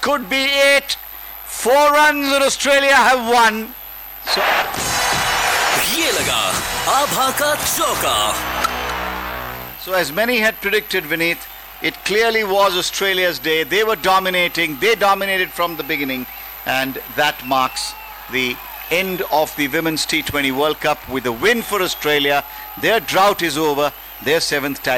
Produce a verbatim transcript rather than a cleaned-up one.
could be it. Four runs and Australia have won. So, ये लगा आभा का चौका. so as many had predicted, Vineet, it clearly was Australia's day. They were dominating. They dominated from the beginning. And that marks the end of the Women's T twenty World Cup with a win for Australia. Their drought is over. Their seventh title.